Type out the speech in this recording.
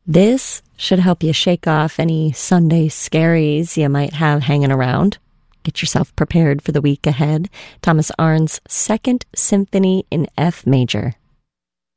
This should help you shake off any Sunday scaries you might have hanging around. Get yourself prepared for the week ahead. Thomas Arndt's Second Symphony in F major.